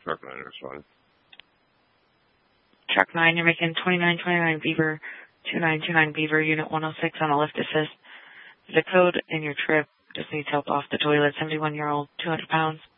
Truck 9 responded. Truck 9, you're making 2929 Beaver, 2929 Beaver, Unit 106 on a lift assist. The code in your trip just needs help off the toilet. 71-year-old, 200 pounds.